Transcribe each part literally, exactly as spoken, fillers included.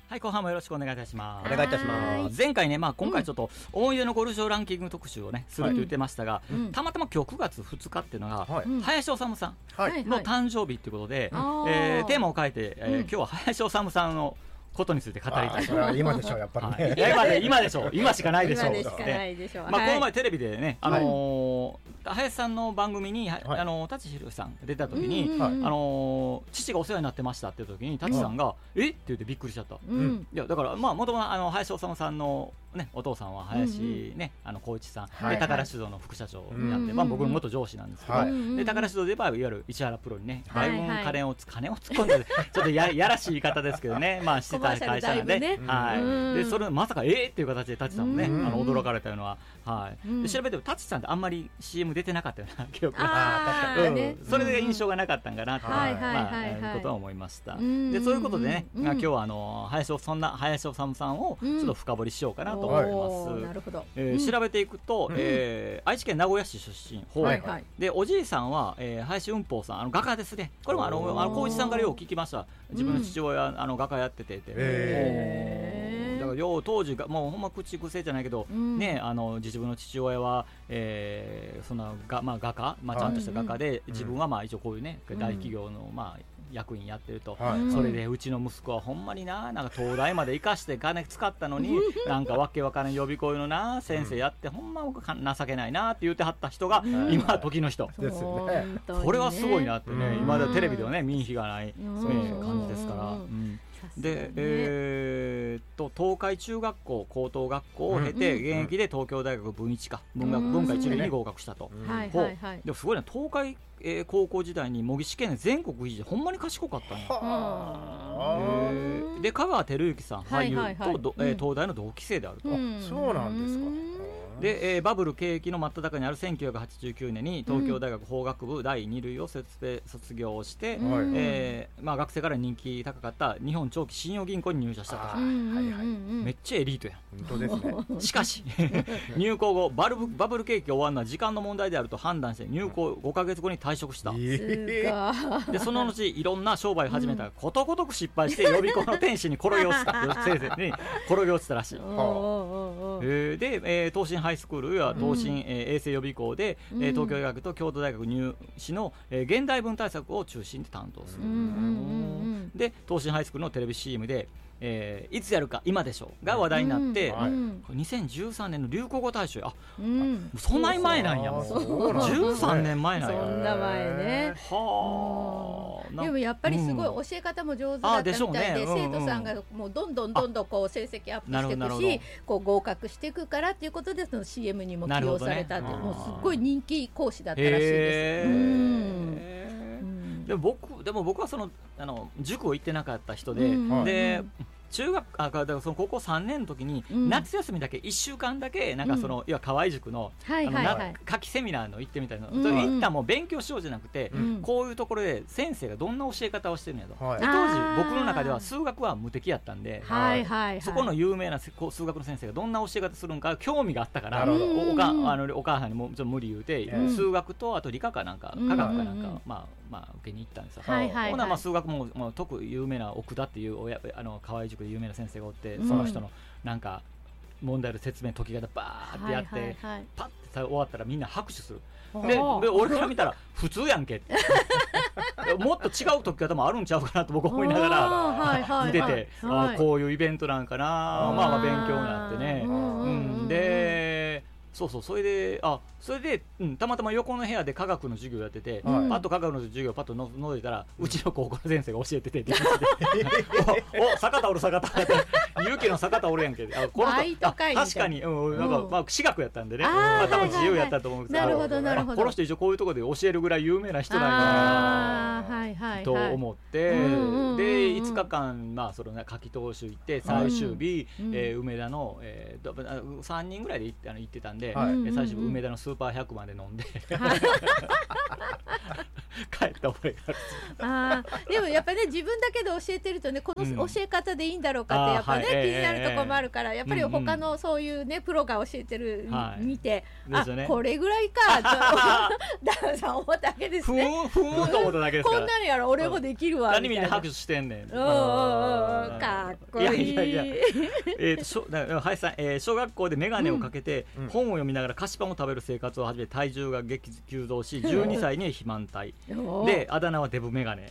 はい、後半もよろしくお願いいたします。 お願いいたします。 前回ね、まあ、今回ちょっと思い出のゴルフ場ランキング特集をねすると言ってましたが、 うん、 たまたま今日くがつふつかっていうのが、はい、林修さんの誕生日っていうことで、はいえー、テーマを変えて、えーうん、今日は林修さんのことについて語りたい。 それは今でしょうやっぱりね。 はい、今で今でしょう今しかないでしょう。 今でしかないでしょう。 まあこの前テレビでね、あのー、林さんの番組に、はい、あの舘ひろしさん出た時に、はい、あのー、父がお世話になってましたっていう時に舘さんが、はい、えって言ってびっくりしちゃった。うん、いやだからまあ元々あの林修さんのね、お父さんは林、ねうんうん、あの光一さん、はい、で宝酒造の副社長になって、はいまあ、僕の元上司なんですけど、はい、で宝酒造で言えばいわゆる石原プロにねだいぶ金を金を突っ込んでちょっと や, やらしい言い方ですけどね、まあ、してた会社なんで、ねはい、でそれまさかえーっていう形で舘さんもねあの驚かれたような、はい、で調べても舘さんってあんまり シーエム 出てなかったような記憶が、うんね、それで印象がなかったんかなということは思いました。でそういうことでね、うん、今日はあの林そんな林修さんをちょっと深掘りしようかなと思います。 なるほど、 えーうん、調べていくと、うんえー、愛知県名古屋市出身、はいはい、でおじいさんは、えー、林雲峰さんあの画家ですね。これもあのあの光一さんからよく聞きました。自分の父親、うん、あの画家やっててて、えー、だからよう当時がもうほんま口癖じゃないけど、うん、ねあの自分の父親は、えー、そんなが、まあ、画家、まあ、ちゃんとした画家で、うん、自分はまあ一応こういうね大企業の、まあ役員やってると、はい、それでうちの息子はほんまにな、なんか東大まで行かして金使ったのになんかわけわからん予備校のな先生やって、うん、ほんま情けないなって言ってはった人が、うん、今時の人ですね。これはすごいなってね、うん、今でテレビではね見ん日がない、うん、そういう感じですから、うんで、えー、っと東海中学校高等学校を経て、うん、現役で東京大学文一か文学、うん、文化一類に合格したと、うんはいはいはい、でもすごいね東海、えー、高校時代に模擬試験で全国一位でほんまに賢かったんや、えー、で香川照之さん俳優と、はいはいはいえー、東大の同期生であると、うん、 そうなんですか。 で、えー、バブル景気の真っ只中にあるせんきゅうひゃくはちじゅうきゅうねんに東京大学法学部だいに類を卒業して、うんえーまあ、学生から人気高かった日本長期信用銀行に入社したと、はいはい、めっちゃエリートやん。 本当ですね。 しかし入校後バブル、バブル景気が終わるのは時間の問題であると判断して入校ごかげつごに退職した、えー、でその後いろんな商売を始めたが、うん、ことごとく失敗して予備校の天使に転げ落ちた先生に転げ落ちたらしい。えー、で、えー、東進ハイスクールや東進、うんえー、衛生予備校で、うんえー、東京大学と京都大学入試の、えー、現代文対策を中心に担当する、うんうんうん、で東進ハイスクールのテレビ シーエム で、えー、いつやるか今でしょうが話題になって、うんはい、にせんじゅうさんねんの流行語大賞あ、うん、そんなに前なんやもうじゅうさんねんまえなんや。 そんな前ね。 はあ、でもやっぱりすごい教え方も上手だったみたい で,、うん、で生徒さんがもうどんどんどんどんこう成績アップしていくしこう合格していくからということでその シーエム にも起用されたって、ね、もうすっごい人気講師だったらしいです。 でも 僕, でも僕はそのあの塾を行ってなかった人で、うんうん、で中学あだからその高校さんねんの時に、うん、夏休みだけいっしゅうかんだけなんかその、うん、いわ河合塾 の,、はいはいはい、あの夏季セミナーの行ってみたいな、うん、行ったもう勉強しようじゃなくて、うん、こういうところで先生がどんな教え方をしてるんやと、はい、で当時僕の中では数学は無敵やったんで、はいはいはい、そこの有名な数学の先生がどんな教え方するんか興味があったから お, お, かあのお母さんにもちょっと無理言うて、うん、数学とあと理科かなんか科学かなんか、うん、まあまあ受けに行ったんですよ、はいはいはい、ほなまあ数学も、まあ、特有名な奥田っていう親あの河合塾で有名な先生がおって、うん、その人のなんか問題の説明解き方バーってやって、はいはいはい、パッて終わったらみんな拍手する。で, で俺から見たら普通やんけってもっと違う解き方もあるんちゃうかなと僕思いながら見てて、はいはいはい、あこういうイベントなんかな、まあまあ勉強になってね、うん、でそうそうそれであそれで、うん、たまたま横の部屋で科学の授業やってて、はい、パッと科学の授業をパッとの覗いたら、うん、うちの高校の先生が教えてておお坂田おる坂田勇気の坂田おるやんけあこの人あ確かに、うんなんかまあ、私学やったんでね、まあ、多分自由やったと思うんですけど、なるほどなるほどこの人一応こういうところで教えるぐらい有名な人なんだな、はいはいはい、と思って、うん、でいつかかん、まあそのね、夏季講習行って最終日、うんえー、梅田の、えー、さんにんぐらいで行って、あの行ってたんで、はい、最初梅田のスーパーひゃくまで飲んで帰った覚えがあるあでもやっぱりね自分だけで教えてるとねこの教え方でいいんだろうかってやっぱね、うん、気になるところもあるから、えー、やっぱり他のそういうね、うんうん、プロが教えてる、はい、見て、あ、ね、これぐらいかとダンさん思っただけですね。 ふーんと思っただけですからこんなにやら俺もできるわみたいな。 何みんな拍手してんねん。 かっこいい。 いやいやいやえー、しょだ林さん、えー、小学校で眼鏡をかけて、うん、本を読みながら菓子パンを食べる生活を始め体重が激急増しじゅうにさいに肥満体であだ名はデブ眼鏡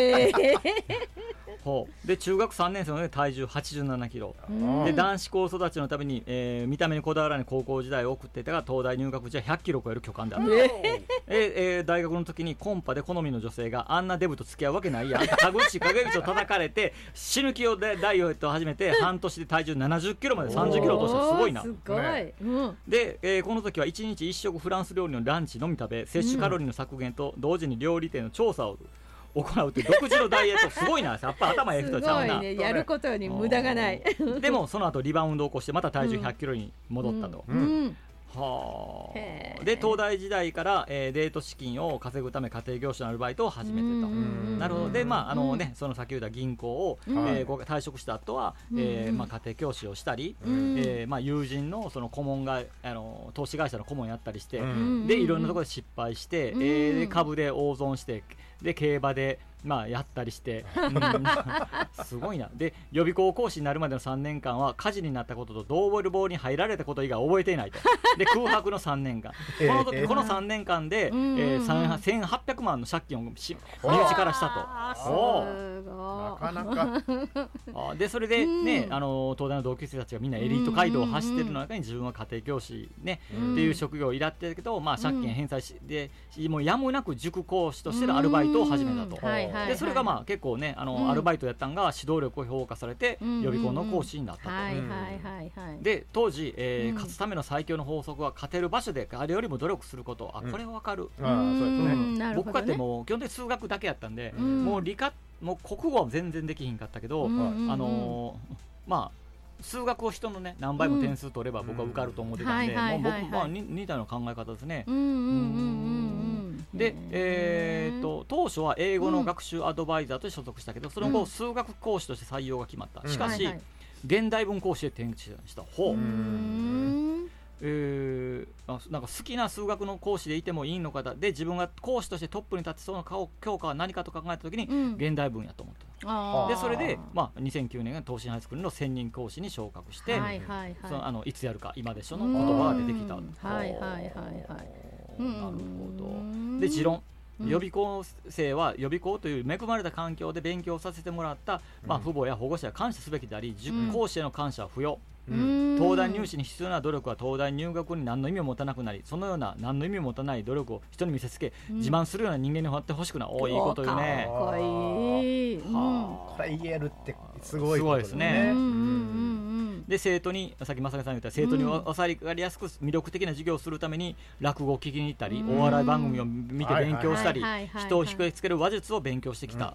ほうで中学さんねん生の、ね、体重はちじゅうななキロで男子校育ちのために、えー、見た目にこだわらない高校時代を送っていたが東大入学時はひゃっキロを超える巨漢である、えーえー、大学の時にコンパで好みの女性があんなデブと付き合うわけないや田口陰口を叩かれて死ぬ気をダイエットを始めて半年で体重ななじゅっキロまでさんじゅっキロ落としたすごいな。 すごい、ねうん、 で、えー、この時はいちにちいっ食フランス料理のランチのみ食べ摂取カロリーの削減と同時に料理店の調査を行うという独自のダイエットすごいなやっぱ頭ええ人ちゃうな。 すごいねやることに無駄がないでもその後リバウンドを起こしてまた体重ひゃっキロに戻ったと、うんうんうんはあ、で東大時代から、えー、デート資金を稼ぐため家庭教師のアルバイトを始めてた。なるほど。でまああのねその先ほど銀行を、えー、退職した後は、えーまあ、家庭教師をしたり、えーまあ、友人のその顧問があの投資会社の顧問やったりしてでいろんなところで失敗して、えー、で株で大損してで競馬でまあやったりして、うん、すごいな。で予備校講師になるまでのさんねんかんは火事になったこととドーベルボールに入られたこと以外覚えていないと。で空白のさんねんかんこの時このさんねんかんで、えー、せんはっぴゃくまんの借金をし身内からしたと。 すごいなかなかあでそれでね、うん、あの東大の同級生たちがみんなエリート街道を走ってる中に自分は家庭教師、ねうん、っていう職業を依頼ってるけど、まあ、借金返済しでもうやむなく塾講師としてのアルバイトを始めたと。でそれがまあ結構ねあの、うん、アルバイトやったんが指導力を評価されて、うん、予備校の講師になったと。で当時、えーうん、勝つための最強の法則は勝てる場所で誰よりも努力すること。あこれは分かる、うん、あそうですね、僕かってもう基本的に数学だけやったんで、うん、もう理科もう国語は全然できひんかったけど、うんうんうん、あのー、まあ数学を人のね何倍も点数取れば僕は受かると思ってたんで、もう僕まあ似たような考え方ですね。で、えー、と当初は英語の学習アドバイザーとして所属したけど、その後数学講師として採用が決まった。しかし、うんはいはい、現代文講師で転身した方。うーんえー、あなんか好きな数学の講師でいてもいいのかだで自分が講師としてトップに立ってその教科は何かと考えたときに、うん、現代文やと思った。でそれで、まあ、にせんきゅうねん東進ハイスクールの専任講師に昇格して、はいはいはい、そのあのいつやるか今でしょの言葉が出てきた。はいはいはいはい、なるほど。で持論予備校生は予備校という恵まれた環境で勉強させてもらった、まあ、父母や保護者は感謝すべきであり、塾講師への感謝は不要、うん、東大入試に必要な努力は東大入学に何の意味を持たなくなり、そのような何の意味を持たない努力を人に見せつけ、うん、自慢するような人間になってほしくない。おいいことよね。 かっこいい、うん、 これ言えるってすごいことですね。 で生徒にさっき正木さん言った生徒に分かりやすく魅力的な授業をするために落語を聞きに行ったり、お笑い番組を見て勉強したり、人を引きつける話術を勉強してきた、うん、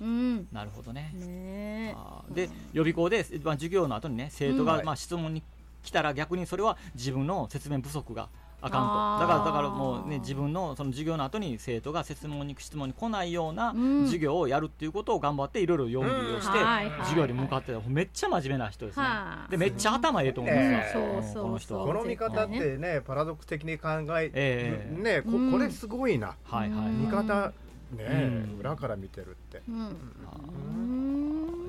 なるほど ね, ねあで予備校で、まあ、授業の後にね生徒が、まあ、質問に来たら逆にそれは自分の説明不足があかんと。だからだからもうね自分のその授業の後に生徒が質問に質問に来ないような授業をやるっていうことを頑張っていろいろ読みをして授業に向かってめっちゃ真面目な人ですね。でめっちゃ頭いいと思うんですよ、えー、この人は。 この見方ってねパラドックス的に考え、えー、ね こ, これすごいな、はいはい、見方ね、うん、裏から見てるって、うん、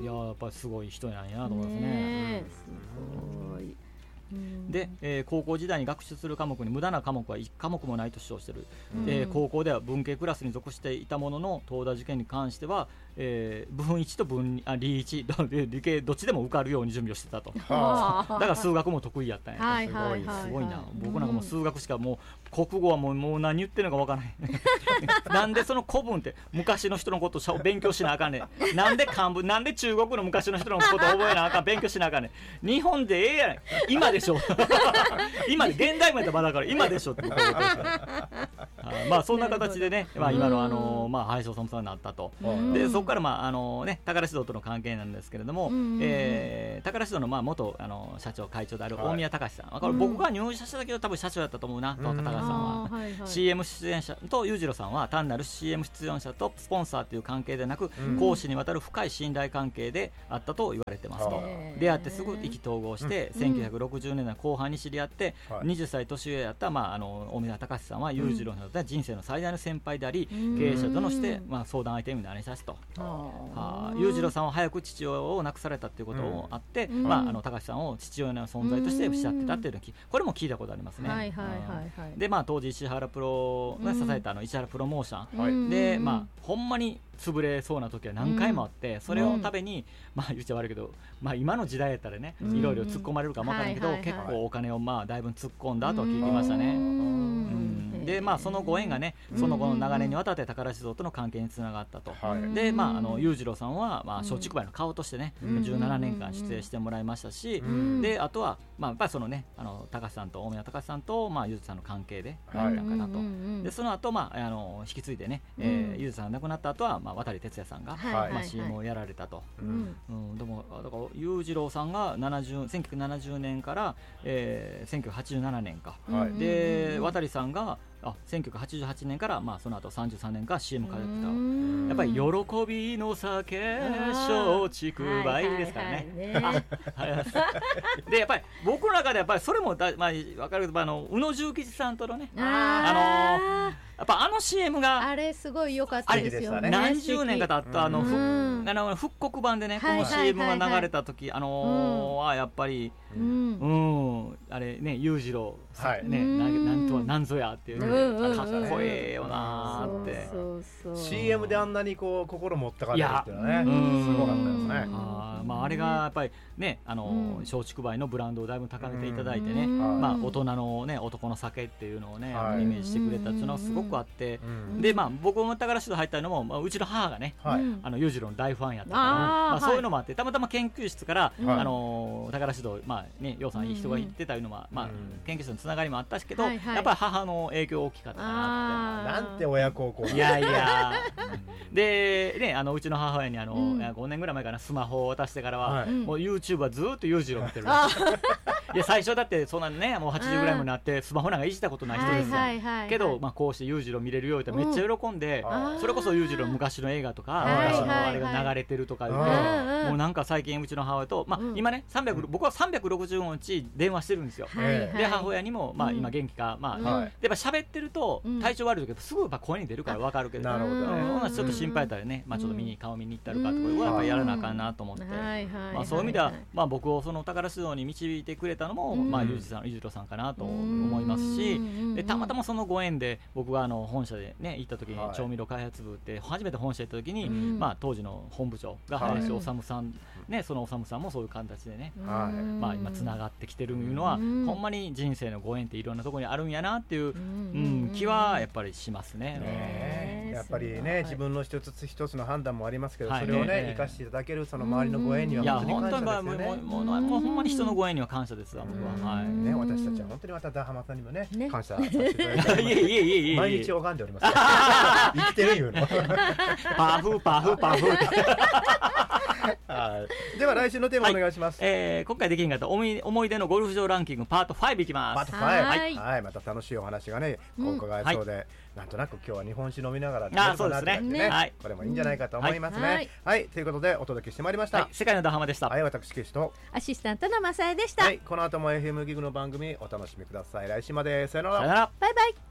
いややっぱりすごい人なんやなと思いますね。ねすごい。で、えー、高校時代に学習する科目に無駄な科目はいち科目もないと主張している、うんえー、高校では文系クラスに属していたものの東大受験に関しては、えー、文いちと文あ理いち理系どっちでも受かるように準備をしてたと。だから数学も得意やったんや。はいはいはいはい、すごいな。僕なんかもう数学しかもう国語はもう、もう何言ってるのか分からないなんでその古文って昔の人のことを勉強しなあかんねん。なんで漢文なんで中国の昔の人のことを覚えなあかん勉強しなあかんねん。日本でええやない今でしょ今で現代までまだから今でしょってあまあそんな形でね、まあ、今のあの、まあ、林修さんになったと。でそこから、まああのね、宝酒造との関係なんですけれども、うんえー、宝酒造の、まあ、元あの社長会長である大宮隆さん、はい、これ僕が入社した時は多分社長だったと思うな、うん、高橋さんは、はいはい、シーエム 出演者と裕次郎さんは単なる シーエム 出演者とスポンサーという関係でなく、うん、公私にわたる深い信頼関係であったと言われてますと。出会ってすぐ意気投合して、うん、せんきゅうひゃくろくじゅうねんだいこう半に知り合って、うん、はたち年上やった、まあ、あの大宮隆さんは裕次郎さんと人生の最大の先輩であり、うん、経営者として、まあ、相談相手になりさすと。裕次郎さんは早く父親を亡くされたということもあって、うんまあ、あの高橋さんを父親の存在として慕ってたっていうのをこれも聞いたことありますね。はいはいはいはい、で、まあ、当時石原プロが支えたあの石原プロモーション、うん、で、まあ、ほんまに潰れそうな時は何回もあって、うん、それをために、まあ言っちゃ悪いけど、まあ、今の時代やったらね、うん、いろいろ突っ込まれるかもわからないけど、はいはいはい、結構お金をまあだいぶ突っ込んだと聞きましたね。うんうん、で、まあ、そのご縁がね、その後の長年にわたって宝酒造との関係につながったと。で、まあ、あの裕次郎さんは、まあ、松竹梅の顔としてね、うん、じゅうななねんかん出演してもらいましたし、うん、であとは、まあ、やっぱりそのね、あの高橋さんと大宮隆さんと、まあ、ゆずさんの関係でやったかなと。でその後、まあ、あの引き継いでね、えー、ゆずさんが亡くなった後は、まあ、渡哲也さんが、はいまあ、シーエム をやられたと。うんうん、でもだから裕次郎さんがななじゅうせんきゅうひゃくななじゅうねんから、えー、せんきゅうひゃくはちじゅうななねんか、はい、で渡さんがあせんきゅうひゃくはちじゅうはちねんから、まあ、その後さんじゅうさんねんか シーエム 通ってた。やっぱり喜びの酒松竹梅ですからね。でやっぱり僕の中でやっぱりそれもだ、まあ、分かるけど、あの宇野重吉さんとのね、あのー、やっぱあの シーエム があれすごい良かったですよね。 何十年か経ったあの、うん、あの復刻版でね、この シーエム が流れた時、あのー、やっぱり、うんうん、あれね裕次郎さん、はい、ね、ななんとはなんぞやっていう、うん、かっこええよなーって。 そうそうそう シーエム であんなにこう心持ってかれるっていうのはね、すごかったですね。 あ、まあ、あれがやっぱりね、あの松竹梅のブランドをだいぶ高めていただいてね、まあ、大人の、ね、男の酒っていうのをね、はい、イメージしてくれたっていうのはすごくあって、で、まあ、僕も宝酒造入ったのも、まあ、うちの母がね、はい、あの裕次郎の大ファンやったから、まあ、そういうのもあって、たまたま研究室から、はい、あの宝酒造、まあね、ようさんいい人が言ってたいうのは、まあ、研究室のつながりもあったしけど、はいはい、やっぱり母の影響大きかったかなって。 なんて親孝行。 いやいやで、ね、あのうちの母親にあの、うん、ごねんぐらい前かな、スマホを渡してからは、はい、もう YouTube はずっと裕次郎見てるで最初だってそんなね、もうはちじゅうぐらいになってスマホなんかいじったことない人ですよ、はいはいはい、けど、まあ、こうして裕次郎見れるよってめっちゃ喜んで、うん、それこそ裕次郎昔の映画とか、はい、昔のあれが流れてるとか言って、はいはいはい、もうなんか最近うちの母親と、まあ、今ねさんびゃく、うん、僕はさんびゃくろくじゅうごにち電話してるんですよ、はいはい、で母親にも、まあ、今元気か、まあ、うん、でやっぱ喋ってると体調悪いけどすぐやっぱ声に出るから分かるけど、なるほどね、うん、ちょっと心配だったらね、まあ、ちょっと見に顔見に行ったりとかとかやっぱりやらなあかんなと思って、まあ、そういう意味では、まあ、僕をその宝酒造に導いてくれたのも、まあ、裕次郎さん、裕次郎さんかなと思いますし、でたまたまそのご縁で僕があの本社で、ね、行った時に、調味料開発部って初めて本社行った時に、まあ、当時の本部長が林修さん、ね、その修さんもそういう形でね、まあ、今つながってきてるいうのは、ほんまに人生のご縁っていろんなところにあるんやなっていう、うん、気はやっぱりしますね。 ね、やっぱりね、自分の一つ一つの判断もありますけど、それをね、生かしていただけるその周りのご縁には本当に感謝ですよね。いや、本当にもう、もう、もうほんまに人のご縁には感謝ですわ、僕は。はい。ね、私たちは本当にまたダハマさんにもね、感謝させていただいて、いえいえいえいえ、毎日拝んでおります。生きてるいうの。 パフパフパフ。 はい、では来週のテーマお願いします。 はい、えー、今回できんかった思い、思い出のゴルフ場ランキングパートファイブいきます。 パートファイブ、はい、はい、また楽しいお話がね、お伺えそうで、うん、はい、なんとなく今日は日本酒飲みながら、 あ、そうですね、 ね、はい、これもいいんじゃないかと思いますね。はい、はい、ということでお届けしてまいりました。はい、 世界のダハマでした。 はい、私ケイシとアシスタントのマサエでした。 はい、この後も エフエム ギグの番組お楽しみください。来週まで、さよなら。 さよなら。 バイバイ。